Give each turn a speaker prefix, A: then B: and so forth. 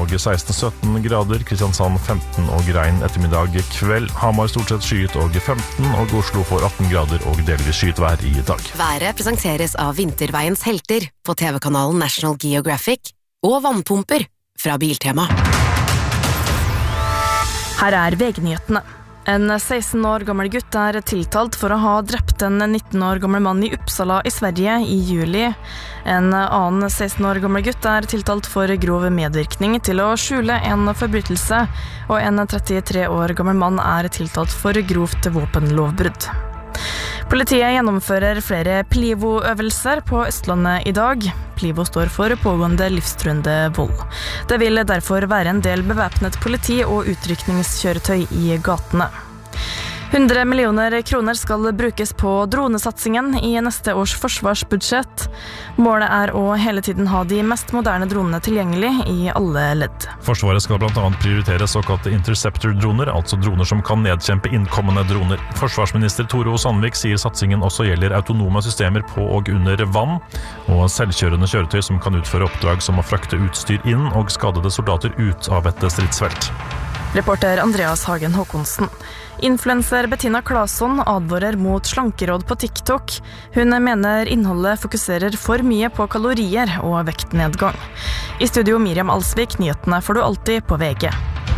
A: og 16-17 grader, Kristiansand 15 og regn ettermiddag kveld, Hamar stort sett skyet og 15, og Oslo får 18 grader og delvis skyet vær i dag.
B: Været presenteres av Vinterveiens helter på TV-kanalen National Geographic og vannpumper fra Biltema.
C: Her er VG-nyhetene. En 16 år gammel gutt er tiltalt for å ha drept en 19 år gammel mann i Uppsala i Sverige i juli. En annen 16 år gammel gutt er tiltalt for grov medvirkning til å skjule en forbrytelse, og en 33 år gammel mann er tiltalt for grovt våpenlovbrudd. Politiet gjennomfører flere PLIVO-øvelser på Østlandet i dag. PLIVO står for pågående livstruende vold. Det vil derfor være en del bevæpnet politi og utrykningskjøretøy i gatene. 100 millioner kroner skal brukes på dronesatsingen i neste års forsvarsbudsjett. Målet er å hele tiden ha de mest moderne dronene tilgjengelig i alle ledd.
A: Forsvaret skal blant annet prioritere såkalte interceptor-droner, altså droner som kan nedkjempe innkommende droner. Forsvarsminister Tore O. Sandvik sier satsingen også gjelder autonome systemer på og under vann, og selvkjørende kjøretøy som kan utføre oppdrag som å frakte utstyr inn og skadede soldater ut av et stridsfelt.
C: Reporter Andreas Hagen Håkonsen. Influencer Bettina Claesson advarer mot slankeråd på TikTok. Hun mener innholdet fokuserer for mye på kalorier og vektnedgang. I studio Miriam Alsvik, nyhetene får du alltid på VG.